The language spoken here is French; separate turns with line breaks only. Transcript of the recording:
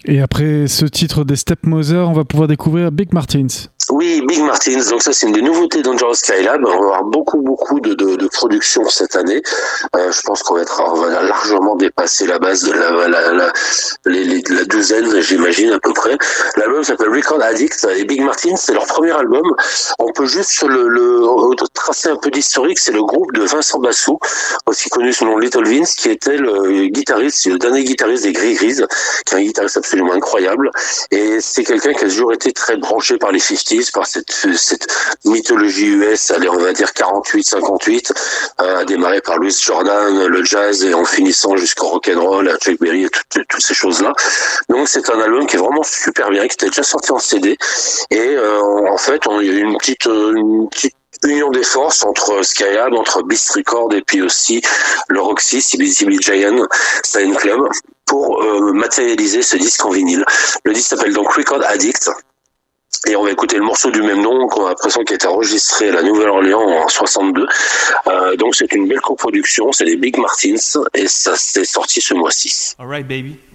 Et après ce titre des Stepmothers, on va pouvoir découvrir Big Martins.
Oui, Big Martins, donc ça c'est une des nouveautés Dangerous Skylab. On va avoir beaucoup de production cette année. Je pense qu'on va largement dépasser la base de la douzaine, j'imagine à peu près. L'album s'appelle Record Addict et Big Martins, c'est leur premier album. On peut juste le tracer un peu d'historique, c'est le groupe de Vincent Bassou, aussi connu sous le nom Little Vince, qui était le dernier guitariste des Gris Gris, qui est un guitariste absolument incroyable. Et c'est quelqu'un qui a toujours été très branché par les 50s, par cette mythologie US, allez, on va dire 48-58, a démarré par Louis Jordan, le jazz, et en finissant jusqu'au rock'n'roll, à Chuck Berry, et toutes ces choses-là. Donc c'est un album qui est vraiment super bien, qui était déjà sorti en CD, et en fait, il y a eu une petite union des forces entre Skylab, entre Beast Records et puis aussi le Roxy, CBGB Giant Sign Club, pour matérialiser ce disque en vinyle. Le disque s'appelle donc Record Addict. Et on va écouter le morceau du même nom, qu'on a l'impression qu'il a été enregistré à la Nouvelle-Orléans en 62. Donc c'est une belle coproduction, c'est les Big Martins, et ça s'est sorti ce mois-ci.
All right, baby.